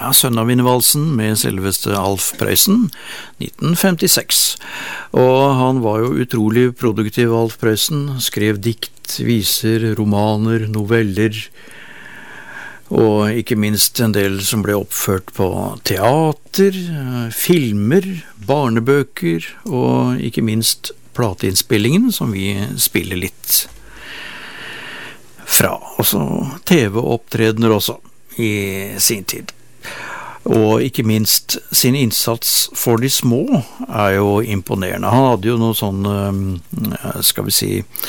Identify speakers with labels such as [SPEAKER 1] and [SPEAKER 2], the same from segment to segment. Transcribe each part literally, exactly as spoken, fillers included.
[SPEAKER 1] Ja, Sønnavinnevalsen med selveste Alf Prøysen, nitten femtiseks. Og han var jo utrolig produktiv, Alf Prøysen. Skrev dikt, viser, romaner, noveller, og ikke minst en del som ble oppført på teater, filmer, barnebøker, og ikke minst plateinnspillingen, som vi spiller litt fra. Og så T V-opptredener også, i sin tid. Og ikke minst sin innsats for de små er jo imponerende. Han hadde jo noe sånn, skal vi si,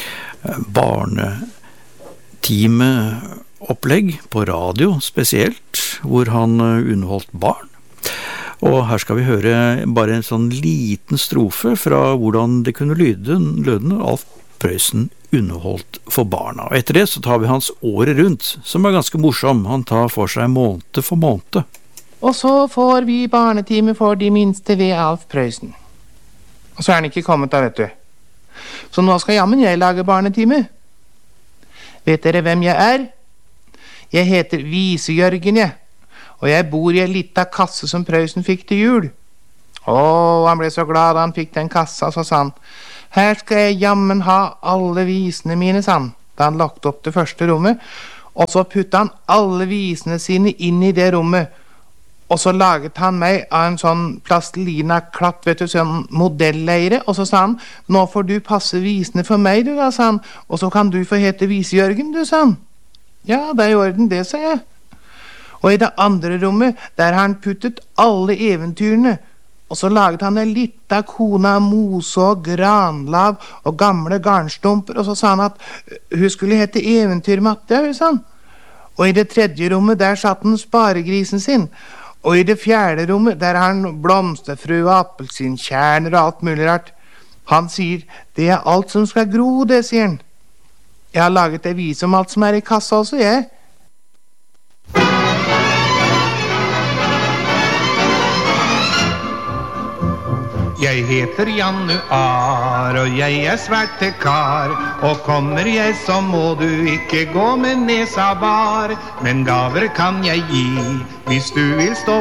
[SPEAKER 1] barnetimeopplegg på radio spesielt, hvor han underholdt barn. Og her skal vi høre bare en sånn liten strofe fra hvordan det kunne lyde, løde når Alf Prøysen underholdt for barna. Og etter det så tar vi hans året rundt, som er ganske morsom. Han tar for seg måned for måned.
[SPEAKER 2] Og så får vi barnetime for de minste ved Alf Prøysen. Og så er han ikke kommet da, vet du. Så nå skal jammen jeg lage barnetime. Vet dere hvem jeg er? Jeg heter Vise-Jørgen, jeg. Og jeg bor i en liten kasse som Prøysen fikk til jul. Åh, han ble så glad da han fikk den kassa, så sa han. Her skal jeg jammen ha alle visene mine, sa han, da han lagt opp det første rommet. Og så puttet han alle visene sine inn i det rommet. Og så laget han meg av en sånn plastelina-klatt, vet du, sånn modelleire. Og så sa han, nå får du passe visene for meg, du, da, sa han. Og så kan du få hete Vise-Jørgen, du, sa han. Ja, det er i orden det, sa jeg. Og i det andre rommet, der har han puttet alle eventyrene. Og så laget han en liten kone av mose og granlav og gamle garnstumper. Og så sa han at hun skulle hete Eventyrmatte, sa han. Og i det tredje rommet, der satt han sparegrisen sin. Og i det fjerde rommet, der har han blomsterfrø og appelsinkjerner og alt mulig rart. Han sier, det er alt som skal gro, det, sier han. Jeg har laget en vise om alt som er i kassa også, jeg.
[SPEAKER 3] Jeg heter Januar, og jeg er svertekar. Og kommer jeg, så må du ikke gå med nesa bar. Men gaver kan jeg gi, hvis du vil stå